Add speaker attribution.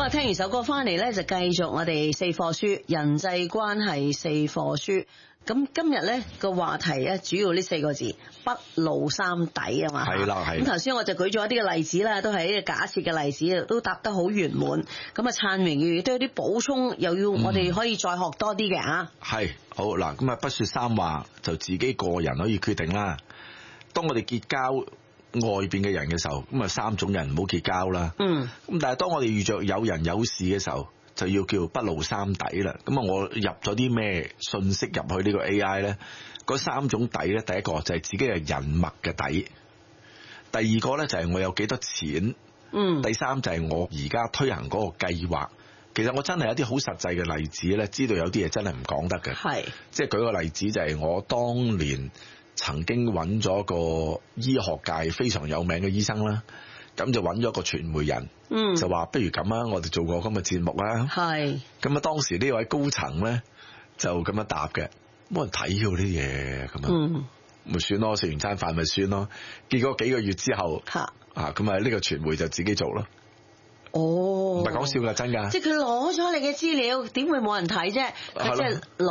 Speaker 1: 啊，聽完首歌翻嚟咧，就繼續我哋四課書人際關係四課書。咁今日咧個話題咧，主要呢4個字，不露三底啊嘛。
Speaker 2: 係啦，係。
Speaker 1: 咁頭先我就舉咗一啲嘅例子啦，都係一個假設嘅例子，都答得好圓滿。咁啊，燦榮都有啲補充，又要我哋可以再學多啲嘅嚇。
Speaker 2: 係好嗱，咁啊不說三話，就自己個人可以決定啦。當我哋結交外邊嘅人嘅時候，咁啊3種人唔好結交啦。咁但係當我哋遇着有人有事嘅時候，就要叫不露三底啦。咁啊，我入咗啲咩信息入去呢個 AI 咧？嗰3種底咧，第一個就係自己嘅人脈嘅底，第二個咧就係我有幾多錢，第三就係我而家推行嗰個計劃。其實我真係有啲好實際嘅例子咧，知道有啲嘢真係唔講得嘅。係，即係舉個例子就係我當年曾經揾咗個醫學界非常有名嘅醫生啦。咁就揾咗個傳媒人，就話不如咁啊，我哋做過咁嘅節目啦。係，咁啊當時呢位高層咧就咁樣答嘅，冇人睇呢啲嘢咁啊，咪算咯，食完餐飯咪算咯。結果幾個月之後，咁啊呢個傳媒就自己做咯。哦，唔係講笑㗎，真㗎。即係佢攞咗你嘅資料，點會冇人睇啫？佢即係